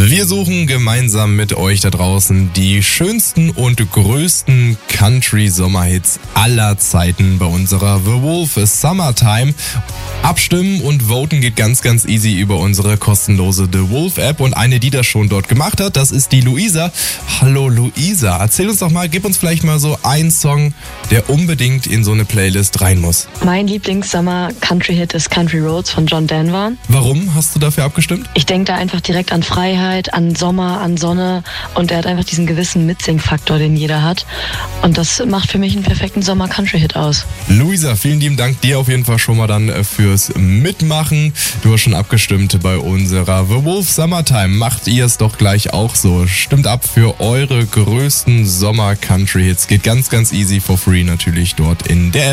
Wir suchen gemeinsam mit euch da draußen die schönsten und größten Country-Sommerhits aller Zeiten bei unserer The Wolf Summertime. Abstimmen und voten geht ganz, ganz easy über unsere kostenlose The Wolf App. Und eine, die das schon dort gemacht hat, das ist die Luisa. Hallo Luisa, erzähl uns doch mal, gib uns vielleicht mal so einen Song, der unbedingt in so eine Playlist rein muss. Mein Lieblings-Sommer-Country-Hit ist Country Roads von John Denver. Warum hast du dafür abgestimmt? Ich denke da einfach direkt an Freiheit, an Sommer, an Sonne und er hat einfach diesen gewissen Mitsing-Faktor, den jeder hat. Und das macht für mich einen perfekten Sommer-Country-Hit aus. Luisa, vielen lieben Dank dir auf jeden Fall schon mal dann fürs Mitmachen. Du hast schon abgestimmt bei unserer The Wolf Summertime. Macht ihr es doch gleich auch so. Stimmt ab für eure größten Sommer-Country-Hits. Geht ganz, ganz easy for free natürlich dort in der App.